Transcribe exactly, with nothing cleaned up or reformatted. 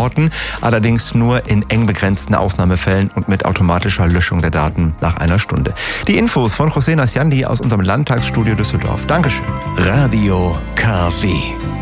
Orten, allerdings nur in eng begrenzten Ausnahmefällen und mit automatischer Löschung der Daten nach einer Stunde. Die Infos von José Nasciandi aus unserem Landtagsstudio Düsseldorf. Dankeschön. Radio K W.